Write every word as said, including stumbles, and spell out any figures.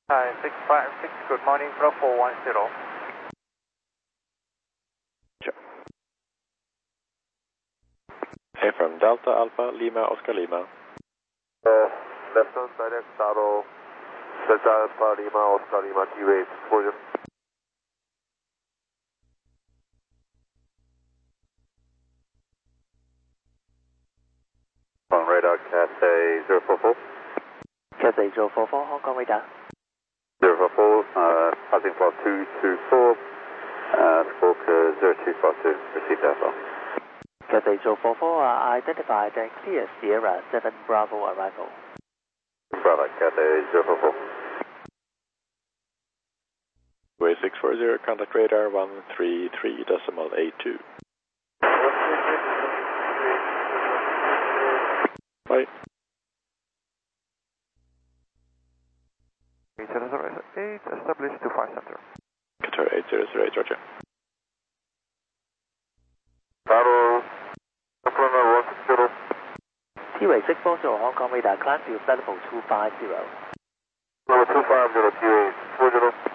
Hi, six five six, good morning, Bravo one zero. Sure. Hey, from Delta Alpha, Lima, Oscar Lima. Uh, left on direct Taro, Delta Alpha, Lima, Oscar Lima, T-Way exposure. On radar, Cathay zero four four. Cathay zero four four, Hong Kong radar. zero four four, uh, passing for two two four, uh, Squawk zero two four two, received as well. Cathay zero four four, uh, identified and clear Sierra seven Bravo arrival. Bravo, Cathay zero four four. Way six four zero, contact radar one three three decimal eight two. Bye. eight zero zero eight, established to five center. Qatar eight zero zero eight, roger. Taro, Atlanta one six zero. T-Way six four zero, Hong Kong radar, climb to level two five zero. Level two five zero, T-Way four zero.